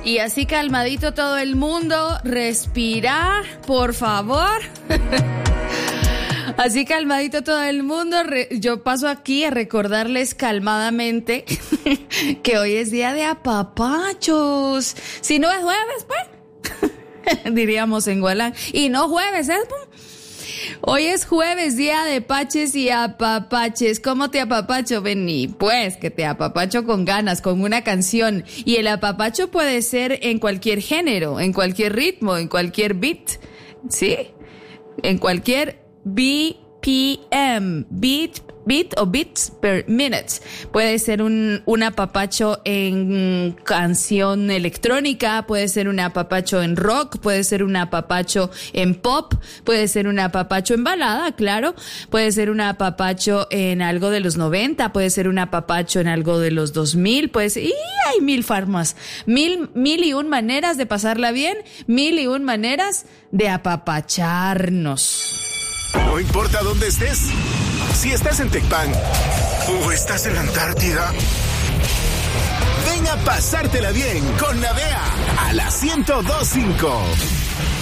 Y así calmadito todo el mundo, respira, por favor. Así calmadito todo el mundo, yo paso aquí a recordarles calmadamente que hoy es día de apapachos. Si no es jueves, pues, diríamos en Gualán. Y no jueves, ¿eh? Hoy es jueves, día de paches y apapaches. ¿Cómo te apapacho? Vení, pues, que te apapacho con ganas, con una canción. Y el apapacho puede ser en cualquier género, en cualquier ritmo, en cualquier beat, ¿sí? En cualquier BPM, beat o beats per minute. Puede ser un apapacho en canción electrónica, puede ser un apapacho en rock, puede ser un apapacho en pop, puede ser un apapacho en balada, claro, puede ser un apapacho en algo de los 90, puede ser un apapacho en algo de los 2000, pues, y hay mil formas, mil y un maneras de pasarla bien, mil y un maneras de apapacharnos. No importa dónde estés, si estás en Tecpan o estás en la Antártida, ven a pasártela bien con Navea a la 102.5.